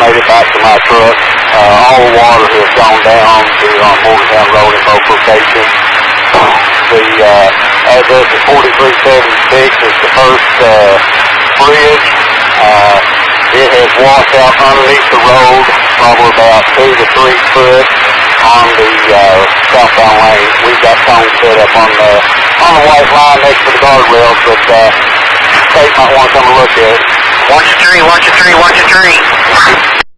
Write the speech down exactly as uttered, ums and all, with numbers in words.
made it back to my truck. Uh, all the water has gone down to uh, Morgantown Road in both locations. The uh, address is forty-three seventy-six. It's the first uh, bridge. Uh, it has washed out underneath the road, probably about two to three foot on the uh, southbound lane. We've got cones set up on the on the white line next to the guardrails, but uh, state might want to come and look at it. Watch a tree, watch a tree, watch a tree.